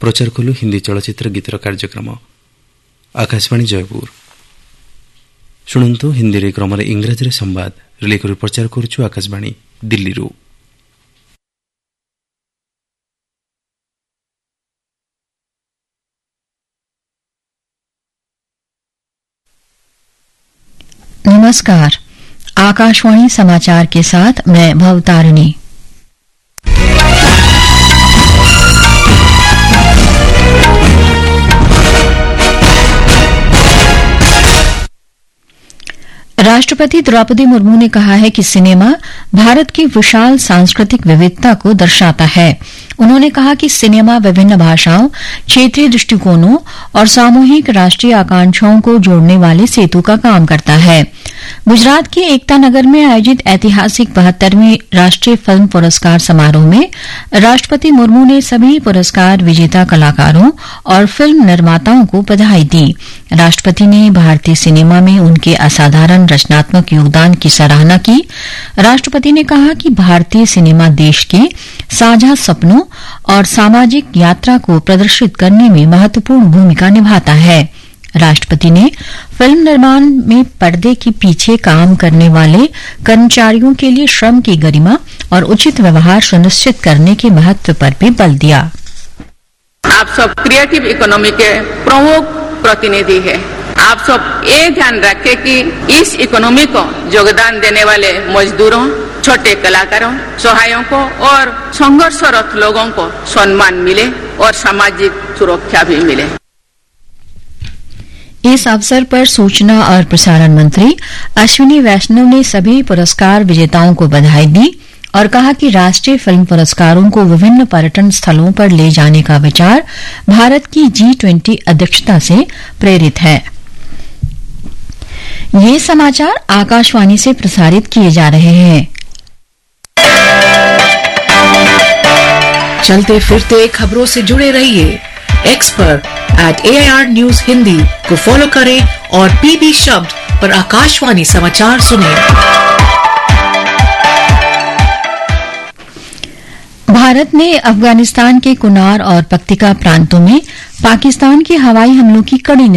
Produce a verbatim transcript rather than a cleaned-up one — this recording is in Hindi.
प्रचार कलु हिंदी चलचित्र गीतर कार्यक्रम आकाशवाणी जयपुर शुणु हिंदी क्रम इंग्राजी संवाद रिले कर प्रचार करुछु आकाशवाणी दिल्ली रू। नमस्कार, आकाशवाणी समाचार के साथ मैं भवतारिणी। राष्ट्रपति द्रौपदी मुर्मू ने कहा है कि सिनेमा भारत की विशाल सांस्कृतिक विविधता को दर्शाता है। उन्होंने कहा कि सिनेमा विभिन्न भाषाओं, क्षेत्रीय दृष्टिकोणों और सामूहिक राष्ट्रीय आकांक्षाओं को जोड़ने वाले सेतु का काम करता है। गुजरात के एकता नगर में आयोजित ऐतिहासिक बहत्तरवीं राष्ट्रीय फिल्म पुरस्कार समारोह में राष्ट्रपति मुर्मू ने सभी पुरस्कार विजेता कलाकारों और फिल्म निर्माताओं को बधाई दी। राष्ट्रपति ने भारतीय सिनेमा में उनके असाधारण रचनात्मक योगदान की सराहना की। राष्ट्रपति ने कहा कि भारतीय सिनेमा देश के साझा सपनों और सामाजिक यात्रा को प्रदर्शित करने में महत्वपूर्ण भूमिका निभाता है। राष्ट्रपति ने फिल्म निर्माण में पर्दे के पीछे काम करने वाले कर्मचारियों के लिए श्रम की गरिमा और उचित व्यवहार सुनिश्चित करने के महत्व पर भी बल दिया। आप सब क्रिएटिव इकोनॉमी के प्रमुख प्रतिनिधि हैं। आप सब ये ध्यान रखें कि इस इकोनॉमी को योगदान देने वाले मजदूरों, छोटे कलाकारों, सहायकों और संघर्षरत लोगों को सम्मान मिले और सामाजिक सुरक्षा भी मिले। इस अवसर पर सूचना और प्रसारण मंत्री अश्विनी वैष्णव ने सभी पुरस्कार विजेताओं को बधाई दी और कहा कि राष्ट्रीय फिल्म पुरस्कारों को विभिन्न पर्यटन स्थलों पर ले जाने का विचार भारत की जी ट्वेंटी अध्यक्षता से प्रेरित है। ये समाचार आकाशवाणी से प्रसारित किए जा रहे हैं। चलते फिरते खबरों से जुड़े रहिए। एक्स पर eight A I R news Hindi को फॉलो करें और पीबी शब्द पर आकाशवाणी समाचार सुनें। भारत ने अफगानिस्तान के कुनार और पक्तिका प्रांतों में पाकिस्तान के हवाई हमलों की कड़ी